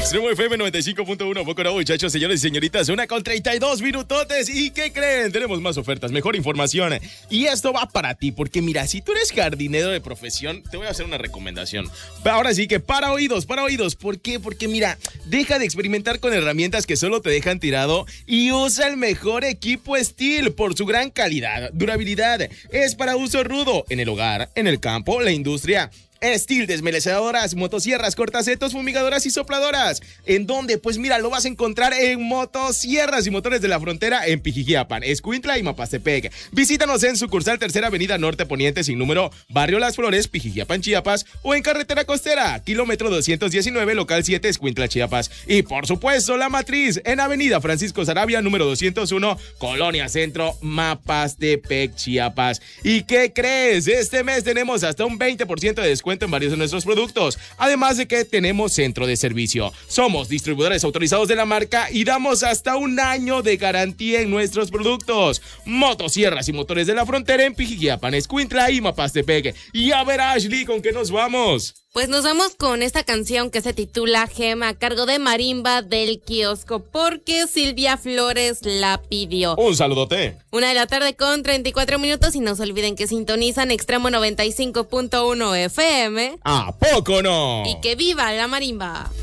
Extremo FM 95.1, poco no, muchachos, señores y señoritas, 1:32 minutotes. ¿Y qué creen? Tenemos más ofertas, mejor información. Y esto va para ti, porque mira, si tú eres jardinero de profesión, te voy a hacer una recomendación. Ahora sí que para oídos. ¿Por qué? Porque mira, deja de experimentar con herramientas que solo te dejan tirado y usa el mejor equipo Stihl por su gran calidad, durabilidad. Es para uso rudo, en el hogar, en el campo, la industria. Stihl, desmelecedoras, motosierras, cortacetos, fumigadoras y sopladoras. ¿En dónde? Pues mira, lo vas a encontrar en Motosierras y Motores de la Frontera en Pijijiapan, Escuintla y Mapastepec. Visítanos en sucursal Tercera Avenida Norte Poniente sin número, Barrio Las Flores, Pijijiapan, Chiapas, o en Carretera Costera, kilómetro 219, local 7, Escuintla, Chiapas. Y por supuesto, La Matriz en Avenida Francisco Sarabia, número 201, Colonia Centro, Mapastepec, Chiapas. ¿Y qué crees? Este mes tenemos hasta un 20% de descuento en varios de nuestros productos, además de que tenemos centro de servicio. Somos distribuidores autorizados de la marca y damos hasta un año de garantía en nuestros productos. Motosierras y Motores de la Frontera en Pijijiapan, Escuintla y Mapastepec. Y a ver, Ashley, ¿con qué nos vamos? Pues nos vamos con esta canción que se titula Gema, a cargo de Marimba del Kiosco, porque Silvia Flores la pidió. Un saludote. 1:34 p.m. y no se olviden que sintonizan Extremo 95.1 FM. ¿A poco no? Y que viva la marimba.